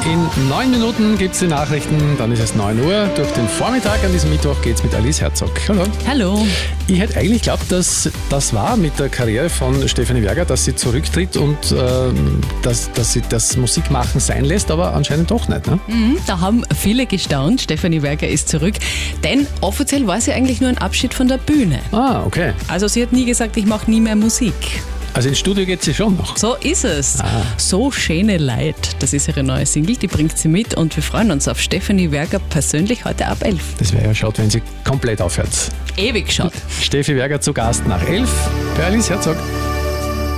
In 9 Minuten gibt es die Nachrichten, dann ist es 9 Uhr. Durch den Vormittag an diesem Mittwoch geht es mit Alice Herzog. Hallo. Hallo. Ich hätte eigentlich geglaubt, dass das war mit der Karriere von Stefanie Werger, dass sie zurücktritt und dass sie das Musikmachen sein lässt, aber anscheinend doch nicht. Ne? Da haben viele gestaunt. Stefanie Werger ist zurück, denn offiziell war sie eigentlich nur ein Abschied von der Bühne. Ah, okay. Also sie hat nie gesagt, ich mache nie mehr Musik. Also ins Studio geht sie schon noch. So ist es. So schöne Leid. Das ist ihre neue Single, die bringt sie mit und wir freuen uns auf Stefanie Werger persönlich heute ab 11. Das wäre ja schade, wenn sie komplett aufhört. Ewig schaut. Steffi Werger zu Gast nach 11 bei Alice Herzog.